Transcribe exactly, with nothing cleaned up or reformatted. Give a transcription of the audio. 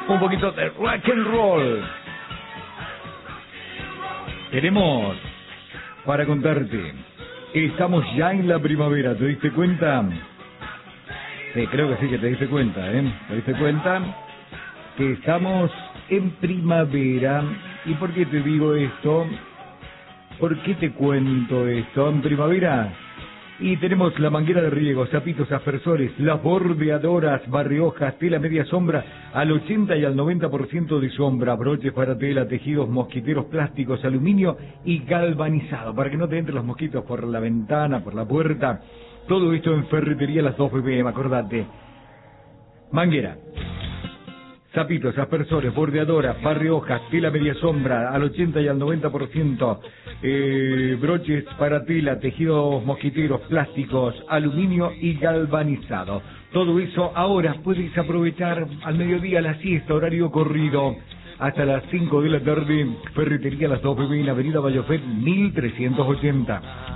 un poquito de rock and roll. Tenemos para contarte, estamos ya en la primavera, ¿te diste cuenta? Sí, creo que sí que te diste cuenta, ¿eh? ¿Te diste cuenta? Que estamos en primavera. ¿Y por qué te digo esto? ¿Por qué te cuento esto? En primavera, y tenemos la manguera de riego, zapitos, aspersores, las bordeadoras, barrehojas, tela media sombra, al ochenta y al noventa por ciento de sombra, broches para tela, tejidos, mosquiteros, plásticos, aluminio y galvanizado, para que no te entren los mosquitos por la ventana, por la puerta. Todo esto en Ferretería Las dos B M, acordate. Manguera, zapitos, aspersores, bordeadoras, barrehojas, tela media sombra, al ochenta y al noventa por ciento, eh, broches para tela, tejidos mosquiteros, plásticos, aluminio y galvanizado. Todo eso ahora puedes aprovechar al mediodía, la siesta, horario corrido, hasta las cinco de la tarde. Ferretería Las dos B M en Avenida Vallofet mil trescientos ochenta.